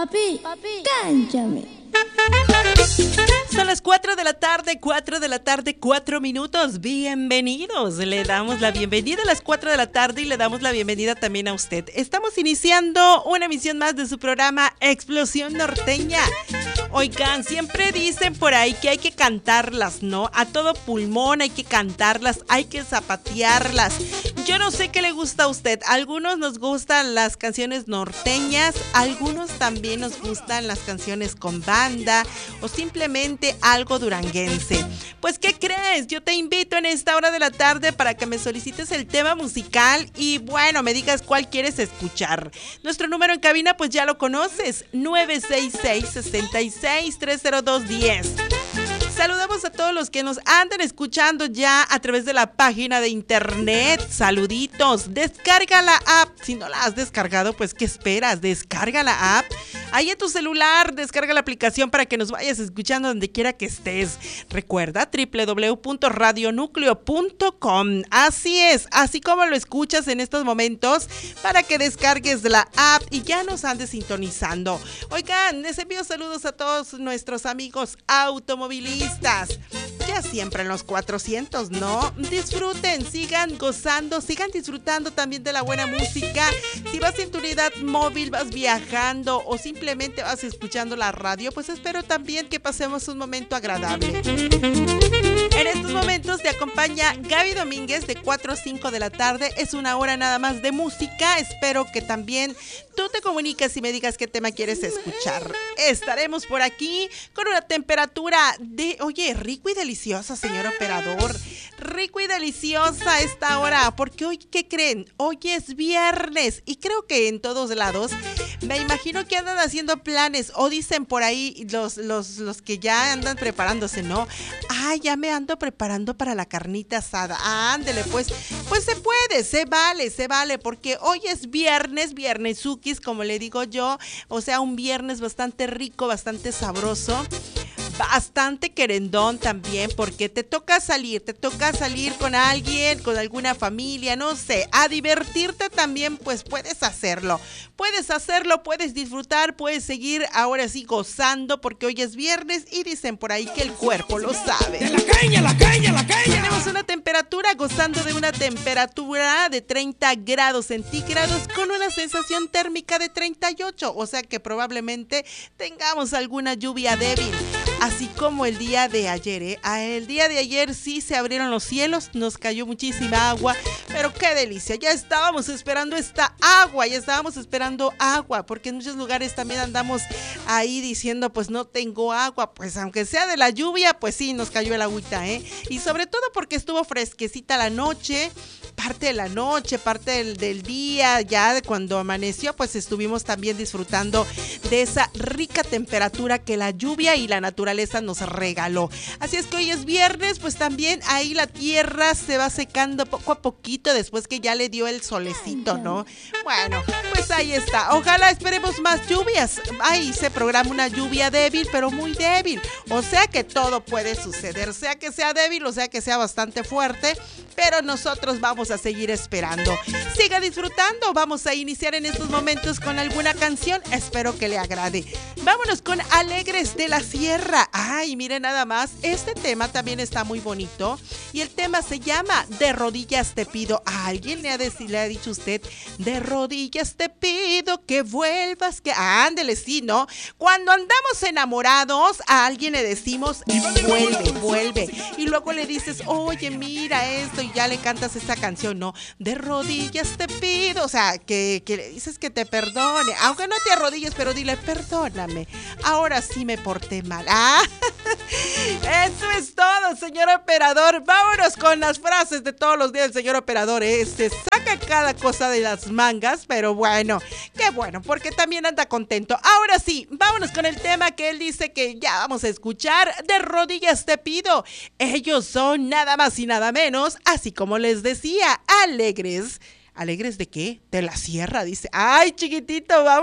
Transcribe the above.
Papi, cánchame. Son las 4 de la tarde, 4 minutos. Bienvenidos. Le damos la bienvenida a las 4 de la tarde y le damos la bienvenida también a usted. Estamos iniciando una emisión más de su programa Explosión Norteña. Oigan, siempre dicen por ahí que hay que cantarlas, ¿no? A todo pulmón hay que cantarlas, hay que zapatearlas. Yo no sé qué le gusta a usted. A algunos nos gustan las canciones norteñas, a algunos también nos gustan las canciones con banda o simplemente algo duranguense. Pues, ¿qué crees? Yo te invito en esta hora de la tarde para que me solicites el tema musical y, bueno, me digas cuál quieres escuchar. Nuestro número en cabina, pues ya lo conoces, 966-66-30210. Saludamos a todos los que nos andan escuchando ya a través de la página de internet. Saluditos. Descarga la app. Si no la has descargado, pues ¿qué esperas? Descarga la app. Ahí en tu celular, descarga la aplicación para que nos vayas escuchando donde quiera que estés. Recuerda www.radionucleo.com. Así es, así como lo escuchas en estos momentos, para que descargues la app y ya nos andes sintonizando. Oigan, les envío saludos a todos nuestros amigos automovilistas. Ya siempre en los 400, ¿no? Disfruten, sigan gozando, sigan disfrutando también de la buena música. Si vas en tu unidad móvil, vas viajando o simplemente vas escuchando la radio, pues espero también que pasemos un momento agradable. En estos momentos te acompaña Gaby Domínguez de 4 a 5 de la tarde. Es una hora nada más de música. Espero que también tú te comuniques y me digas qué tema quieres escuchar. Estaremos por aquí con una temperatura de, oye, rico y deliciosa, señor operador. Rico y deliciosa esta hora, porque hoy, ¿qué creen? Hoy es viernes y creo que en todos lados me imagino que andan haciendo planes o dicen por ahí los que ya andan preparándose, ¿no? Ah, ya me ando preparando para la carnita asada. Ándele, pues se puede, se vale, porque hoy es viernesukis, como le digo yo, o sea, un viernes bastante rico, bastante sabroso. Bastante querendón también, porque te toca salir con alguien, con alguna familia, no sé, a divertirte también, pues puedes hacerlo, puedes disfrutar, puedes seguir ahora sí gozando, porque hoy es viernes y dicen por ahí que el cuerpo lo sabe. ¡La caña! Tenemos una temperatura, gozando de una temperatura de 30 grados centígrados con una sensación térmica de 38, o sea que probablemente tengamos alguna lluvia débil. Así como el día de ayer, el día de ayer sí se abrieron los cielos, nos cayó muchísima agua, pero qué delicia, ya estábamos esperando agua, porque en muchos lugares también andamos ahí diciendo, pues no tengo agua, pues aunque sea de la lluvia, pues sí, nos cayó el agüita, y sobre todo porque estuvo fresquecita la noche, parte de la noche, parte del día, ya de cuando amaneció, pues estuvimos también disfrutando de esa rica temperatura que la lluvia y la naturaleza nos regaló. Así es que hoy es viernes, pues también ahí la tierra se va secando poco a poquito después que ya le dio el solecito, ¿no? Bueno, pues ahí está. Ojalá esperemos más lluvias. Ahí se programa una lluvia débil, pero muy débil. O sea que todo puede suceder, sea que sea débil o sea que sea bastante fuerte, pero nosotros vamos a seguir esperando. Siga disfrutando. Vamos a iniciar en estos momentos con alguna canción. Espero que le agrade. Vámonos con Alegres de la Sierra. Ay, mire nada más, este tema también está muy bonito y el tema se llama De rodillas te pido. ¿A alguien le ha dicho usted, de rodillas te pido que vuelvas? Que ándele, sí, ¿no? Cuando andamos enamorados, a alguien le decimos, vuelve. Y luego le dices, oye, mira esto, y ya le cantas esta canción, ¿no? De rodillas te pido, o sea, que le dices que te perdone, aunque no te arrodilles, pero dile, perdóname, ahora sí me porté mal. Eso es todo, señor operador. Vámonos con las frases de todos los días del señor operador. Se saca cada cosa de las mangas, pero bueno, qué bueno, porque también anda contento. Ahora sí, vámonos con el tema que él dice que ya vamos a escuchar. De rodillas te pido. Ellos son nada más y nada menos, así como les decía, Alegres. ¿Alegres de qué? De la Sierra, dice. Ay, chiquitito, vamos.